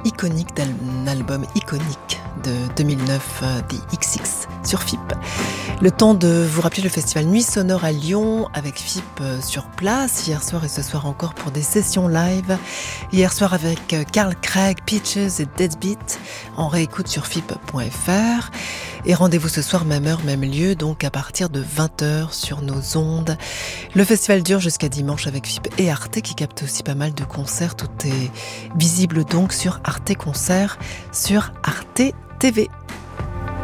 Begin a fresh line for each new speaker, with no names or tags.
iconique, d'un album iconique de 2009, The XX, sur FIP. Le temps de vous rappeler le festival Nuit Sonore à Lyon, avec FIP sur place, hier soir et ce soir encore pour des sessions live. Hier soir avec Carl Craig, Peaches et Deadbeat, en réécoute sur FIP.fr. Et rendez-vous ce soir, même heure, même lieu, donc à partir de 20h sur nos ondes. Le festival dure jusqu'à dimanche avec FIP et Arte qui capte aussi pas mal de concerts. Tout est visible donc sur Arte Concert, sur Arte TV.